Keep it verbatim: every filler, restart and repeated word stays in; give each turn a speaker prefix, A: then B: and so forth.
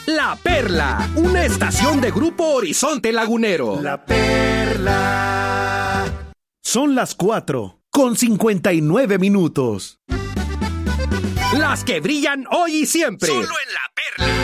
A: La Perla, una estación de Grupo Horizonte Lagunero.
B: La Perla.
C: Son las cuatro con cincuenta y nueve minutos.
A: Las que brillan hoy y siempre.
D: Solo en La Perla.